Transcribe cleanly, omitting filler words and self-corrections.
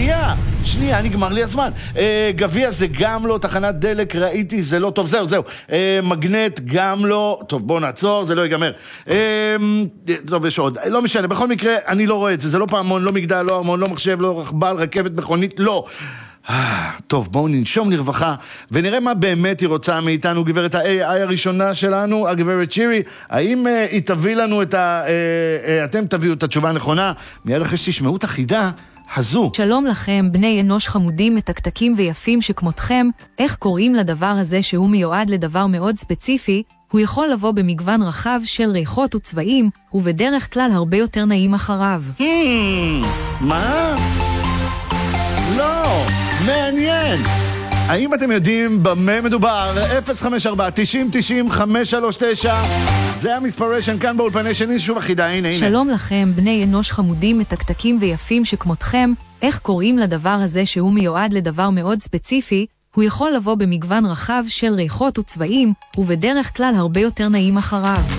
שנייה, נגמר לי הזמן. גביע זה גם לא, תחנת דלק ראיתי, זה לא טוב, זהו. מגנט גם לא, טוב בוא נעצור, זה לא ייגמר. טוב, יש עוד, לא משנה, בכל מקרה אני לא רואה את זה, זה לא פעמון, לא מגדל, לא ארמון, לא מחשב, לא רכבל, רכבת, מכונית, לא. טוב, בואו ננשום לרווחה ונראה מה באמת היא רוצה מאיתנו, גברת ה-AI הראשונה שלנו, הגברת שירי. האם היא תביא לנו אתם תביאו את התשובה הנכונה מיד אחרי שתשמעו את החידה הזו. שלום לכם, בני אנוש חמודים, מתקתקים ויפים שכמותכם. איך קוראים לדבר הזה שהוא מיועד לדבר מאוד ספציפי? הוא יכול לבוא במגוון רחב של ריחות וצבעים, ובדרך כלל הרבה יותר נעים אחריו. מה? לא, מעניין. האם אתם יודעים במה מדובר? 054-90-90-539 זה המספרשן כאן באולפני שני. שוב החידה, הנה. שלום לכם, בני אנוש חמודים, מתקתקים ויפים שכמותכם. איך קוראים לדבר הזה שהוא מיועד לדבר מאוד ספציפי? הוא יכול לבוא במגוון רחב של ריחות וצבעים, ובדרך כלל הרבה יותר נעים אחריו.